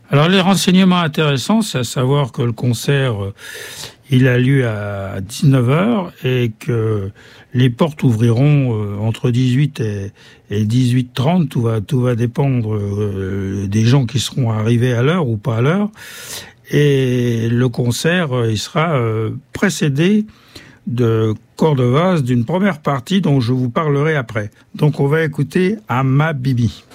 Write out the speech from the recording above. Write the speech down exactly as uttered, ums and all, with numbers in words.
Alors les renseignements intéressants, c'est à savoir que le concert, euh, il a lieu à dix-neuf heures et que les portes ouvriront euh, entre dix-huit et, et dix-huit trente. Tout va, tout va dépendre euh, des gens qui seront arrivés à l'heure ou pas à l'heure. Et le concert, euh, il sera euh, précédé de Cordovas, d'une première partie dont je vous parlerai après. Donc on va écouter Ama Bibi.